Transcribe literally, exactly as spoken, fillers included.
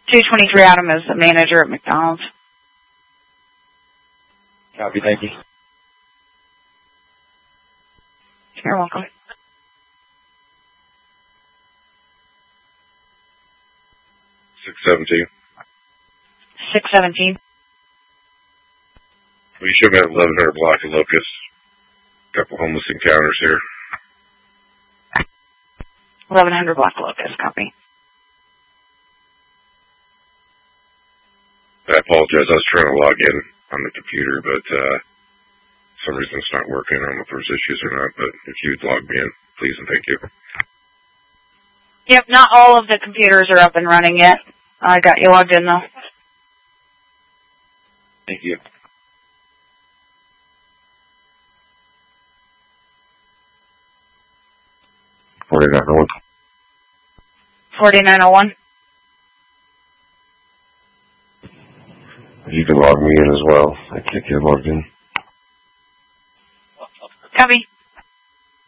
two twenty-three Adam is the manager at McDonald's. Copy, thank you. You're welcome. six seventeen. six seventeen. We should have eleven hundred block of Locust. Couple homeless encounters here. eleven hundred block Locust, copy. I apologize. I was trying to log in on the computer, but uh, for some reason it's not working. I don't know if there's issues or not, but if you'd log me in, please and thank you. Yep, not all of the computers are up and running yet. I got you logged in, though. Thank you. forty-nine oh one. forty-nine oh one. You can log me in as well. I can't get logged in. Copy.